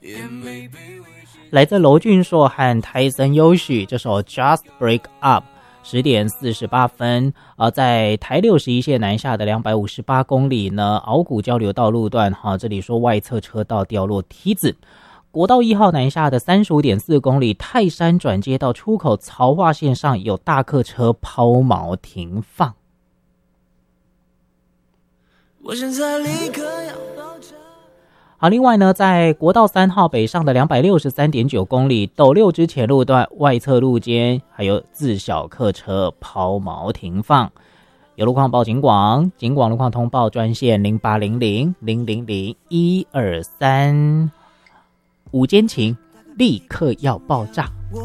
来自娄俊硕和泰森优许这首 Just Break Up 10点48分，在台61线南下的258公里呢，鳌谷交流道路段，这里说外侧车道掉落梯子。国道1号南下的35.4公里，泰山转接到出口曹化线上有大客车抛锚停放。我现在立刻要爆炸。好，另外呢，在国道3号北上的263.9公里，斗六支前路段外侧路肩还有自小客车抛锚停放。有路况报警广路况通报专线0800000123，午间情立刻要爆炸。